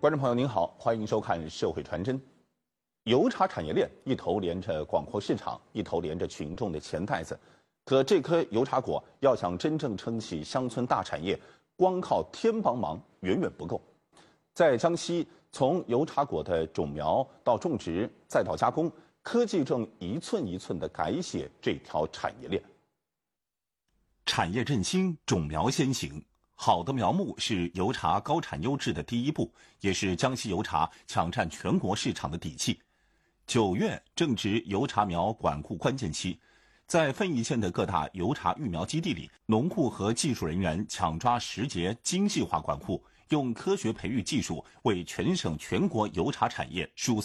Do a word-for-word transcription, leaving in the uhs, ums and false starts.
观众朋友您好，欢迎收看《社会传真》。油茶产业链一头连着广阔市场，一头连着群众的钱袋子。可这颗油茶果要想真正撑起乡村大产业，光靠天帮忙远远不够。在江西，从油茶果的种苗到种植，再到加工，科技正一寸一寸地改写这条产业链。产业振兴，种苗先行。好的苗木是油茶高产优质的第一步，也是江西油茶抢占全国市场的底气。九月正值油茶苗管库关键期，在分宜县的各大油茶育苗基地里，农户和技术人员抢抓时节，精细化管库，用科学培育技术为全省全国油茶产业输